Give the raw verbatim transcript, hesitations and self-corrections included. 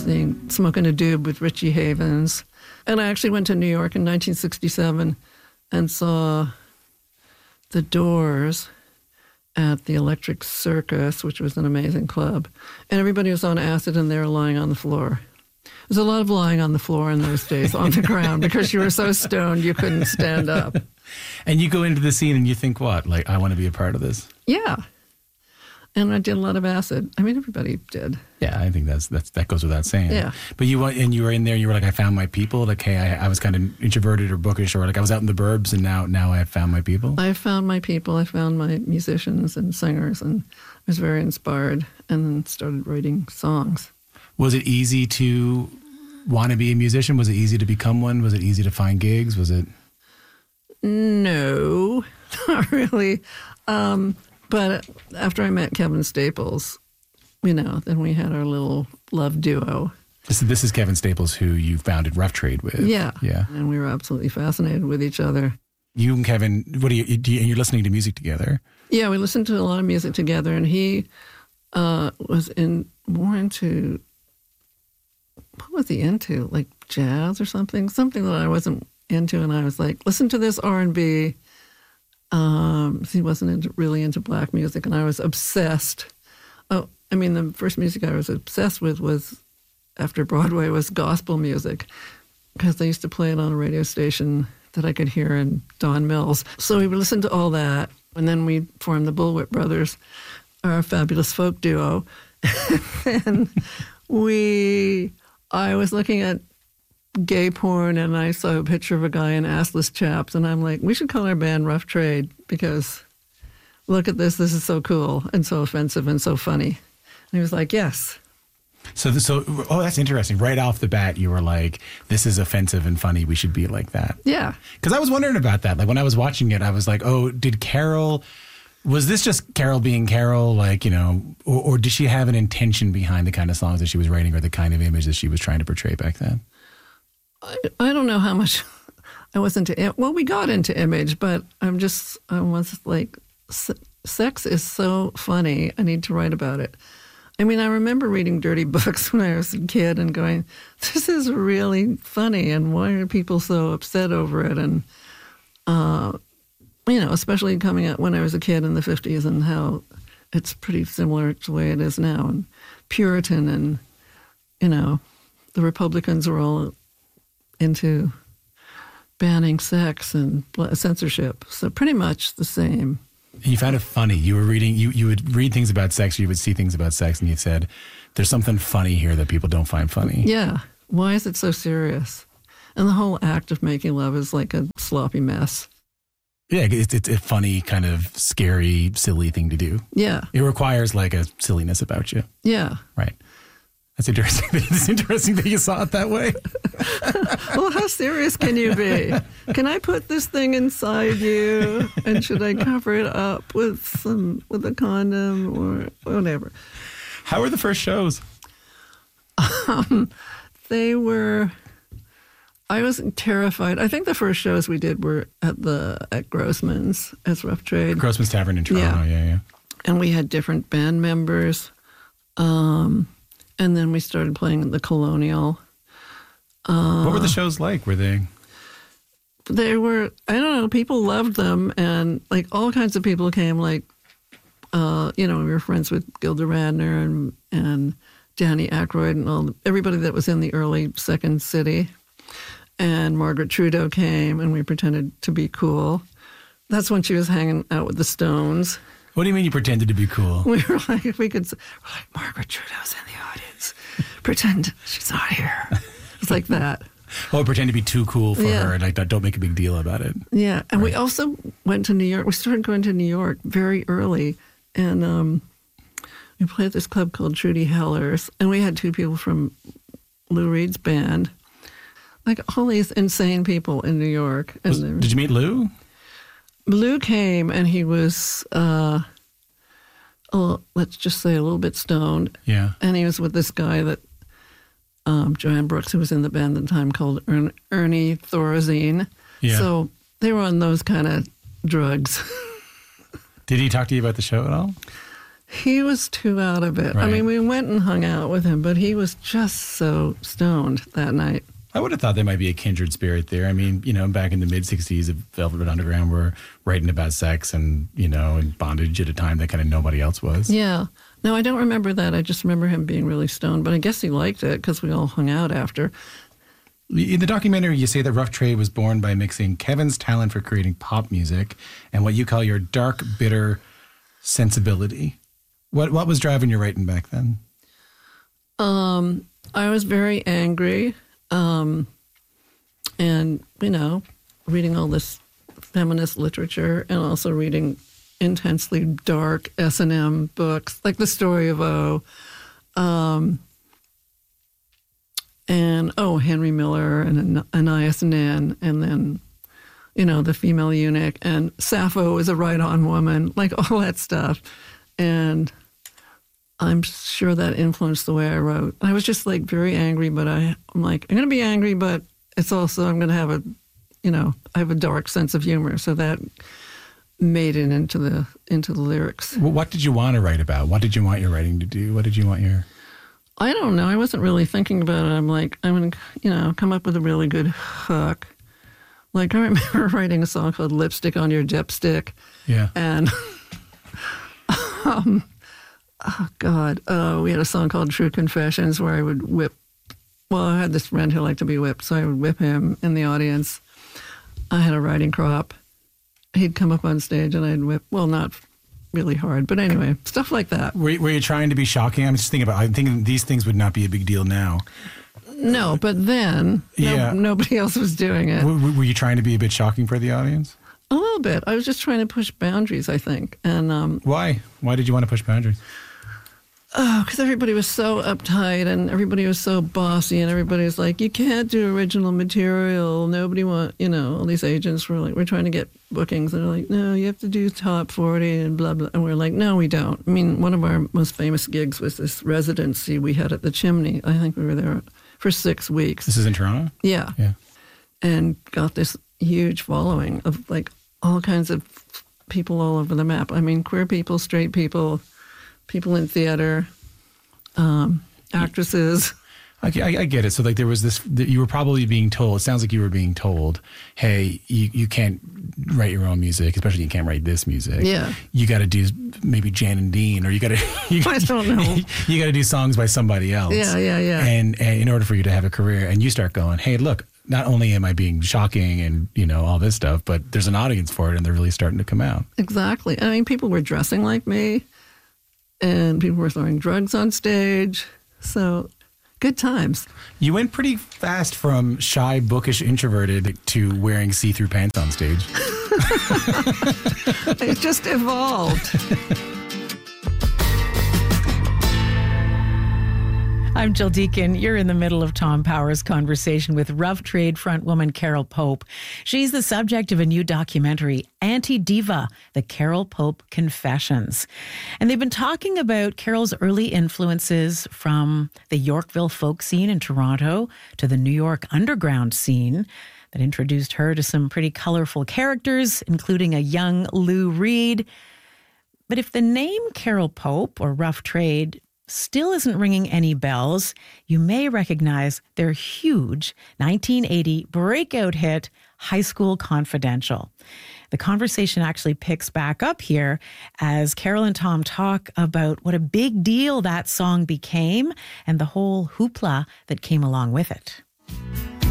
seeing Smoking a Doob with Richie Havens. And I actually went to New York in nineteen sixty-seven and saw The Doors at the Electric Circus, which was an amazing club. And everybody was on acid and they were lying on the floor. There's a lot of lying on the floor in those days, on the ground, because you were so stoned you couldn't stand up. And you go into the scene and you think, what? Like, I want to be a part of this? Yeah. And I did a lot of acid. I mean, everybody did. Yeah, I think that's that's that goes without saying. Yeah. But you went and you were in there. You were like, I found my people. Like, hey, I, I was kind of introverted or bookish, or like I was out in the burbs, and now now I have found my people. I found my people. I found my musicians and singers, and I was very inspired, and then started writing songs. Was it easy to want to be a musician? Was it easy to become one? Was it easy to find gigs? Was it? No, not really. Um, But after I met Kevin Staples, you know, then we had our little love duo. This, this is Kevin Staples, who you founded Rough Trade with. Yeah. Yeah. And we were absolutely fascinated with each other. You and Kevin, what do you, do you, and you're listening to music together? Yeah, we listened to a lot of music together, and he uh, was in more into, what was he into? Like jazz or something? Something that I wasn't into, and I was like, listen to this R and B. Um, he wasn't into, really into black music, and I was obsessed. Oh, I mean, the first music I was obsessed with was, after Broadway, was gospel music, because they used to play it on a radio station that I could hear in Don Mills. So we would listen to all that, and then we formed the Bullwhip Brothers, our fabulous folk duo. And we, I was looking at gay porn, and I saw a picture of a guy in assless chaps, and I'm like, we should call our band Rough Trade, because look at this, this is so cool and so offensive and so funny. And he was like, yes. So, so oh, that's interesting. Right off the bat, you were like, this is offensive and funny, we should be like that. Yeah. Because I was wondering about that. Like, when I was watching it, I was like, oh, did Carol, was this just Carol being Carol, like, you know, or, or did she have an intention behind the kind of songs that she was writing, or the kind of image that she was trying to portray back then? I, I don't know how much I was into, well, we got into image, but I'm just, I was like, sex is so funny, I need to write about it. I mean, I remember reading dirty books when I was a kid and going, this is really funny, and why are people so upset over it? And, uh, you know, especially coming out when I was a kid in the fifties, and how it's pretty similar to the way it is now, and Puritan, and, you know, the Republicans were all into banning sex and censorship. So pretty much the same. You found it funny. You were reading, you, you would read things about sex, you would see things about sex, and you said, there's something funny here that people don't find funny. Yeah. Why is it so serious? And the whole act of making love is like a sloppy mess. Yeah, it's, it's a funny, kind of scary, silly thing to do. Yeah. It requires like a silliness about you. Yeah. Right. That's interesting. It's interesting that you saw it that way. Well, how serious can you be? Can I put this thing inside you, and should I cover it up with some with a condom or whatever? How were the first shows? Um, they were. I was terrified. I think the first shows we did were at the at Grossman's as Rough Trade. Grossman's Tavern in Toronto. Yeah, yeah. yeah. And we had different band members. Um. And then we started playing at the Colonial. Uh, what were the shows like? Were they? They were, I don't know, people loved them. And like all kinds of people came, like, uh, you know, we were friends with Gilda Radner and, and Danny Aykroyd and all, everybody that was in the early Second City. And Margaret Trudeau came, and we pretended to be cool. That's when she was hanging out with the Stones. What do you mean you pretended to be cool? We were like, if we could, we're like, Margaret Trudeau's in the audience. Pretend she's not here. It's like that. Oh, pretend to be too cool for yeah. her, and like, don't make a big deal about it. Yeah, and right. we also went to New York. We started going to New York very early, and um, we played at this club called Trudy Heller's, and we had two people from Lou Reed's band, like all these insane people in New York. And Was, did you meet Lou? Lou came, and he was, uh, oh, let's just say, a little bit stoned. Yeah. And he was with this guy that, um, Joanne Brooks, who was in the band at the time, called Ern- Ernie Thorazine. Yeah. So they were on those kind of drugs. Did he talk to you about the show at all? He was too out of it. Right. I mean, we went and hung out with him, but he was just so stoned that night. I would have thought there might be a kindred spirit there. I mean, you know, back in the mid-sixties, Velvet Underground were writing about sex and, you know, and bondage at a time that kind of nobody else was. Yeah. No, I don't remember that. I just remember him being really stoned, but I guess he liked it because we all hung out after. In the documentary, you say that Rough Trade was born by mixing Kevin's talent for creating pop music and what you call your dark, bitter sensibility. What what was driving your writing back then? Um, I was very angry, um, and you know, reading all this feminist literature, and also reading intensely dark S and M books, like The Story of O, um, and oh, Henry Miller and Anais Nin, and then you know, The Female Eunuch, and Sappho is a right-on woman, like all that stuff, and I'm sure that influenced the way I wrote. I was just like very angry, but I, I'm like, I'm going to be angry, but it's also, I'm going to have a, you know, I have a dark sense of humor. So that made it into the, into the lyrics. Well, what did you want to write about? What did you want your writing to do? What did you want your... I don't know. I wasn't really thinking about it. I'm like, I'm going to, you know, come up with a really good hook. Like I remember writing a song called Lipstick on Your Dipstick. Yeah. And, um, oh, God. Uh, we had a song called True Confessions where I would whip. Well, I had this friend who liked to be whipped, so I would whip him in the audience. I had a riding crop. He'd come up on stage and I'd whip. Well, not really hard, but anyway, stuff like that. Were, were you trying to be shocking? I'm just thinking about, I'm thinking these things would not be a big deal now. No, but then no, yeah. nobody else was doing it. W- were you trying to be a bit shocking for the audience? A little bit. I was just trying to push boundaries, I think. And um, why? Why did you want to push boundaries? Oh, because everybody was so uptight and everybody was so bossy and everybody was like, you can't do original material. Nobody want, you know, all these agents were like, we're trying to get bookings. And they're like, no, you have to do top forty and blah, blah. And we're like, no, we don't. I mean, one of our most famous gigs was this residency we had at the Chimney. I think we were there for six weeks. This is in Toronto? Yeah. Yeah. And got this huge following of like all kinds of people all over the map. I mean, queer people, straight people, people in theater, um, actresses. I, I, I get it. So like there was this, you were probably being told, it sounds like you were being told, hey, you, you can't write your own music, especially you can't write this music. Yeah. You got to do maybe Jan and Dean, or you got to, I don't know. You got to do songs by somebody else. Yeah, yeah, yeah. And, and in order for you to have a career, and you start going, hey, look, not only am I being shocking and, you know, all this stuff, but there's an audience for it and they're really starting to come out. Exactly. I mean, people were dressing like me and people were throwing drugs on stage. So good times. You went pretty fast from shy, bookish, introverted to wearing see-through pants on stage. It just evolved. I'm Jill Deacon. You're in the middle of Tom Power's conversation with Rough Trade frontwoman Carol Pope. She's the subject of a new documentary, Anti-Diva, The Carol Pope Confessions. And they've been talking about Carol's early influences from the Yorkville folk scene in Toronto to the New York underground scene that introduced her to some pretty colorful characters, including a young Lou Reed. But if the name Carol Pope or Rough Trade still isn't ringing any bells, you may recognize their huge nineteen eighty breakout hit, High School Confidential. The conversation actually picks back up here as Carol and Tom talk about what a big deal that song became and the whole hoopla that came along with it.